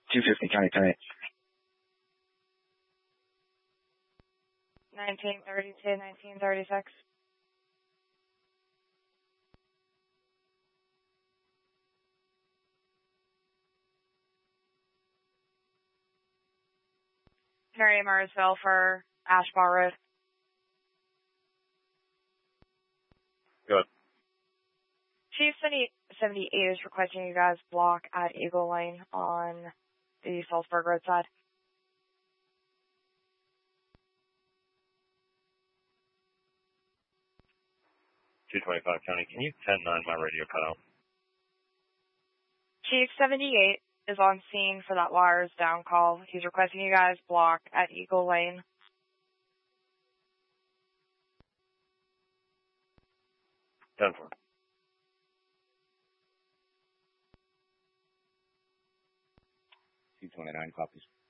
250 County 10. 1932, 1936. Mary Murrayville for Ashbar Road. Good. Chief 78 is requesting you guys block at Eagle Lane on the Salzburg Road side. 225 County, can you 10-9 my radio cutout? Chief 78 is on scene for that wires down call. He's requesting you guys block at Eagle Lane. 10-4. C-29 copies.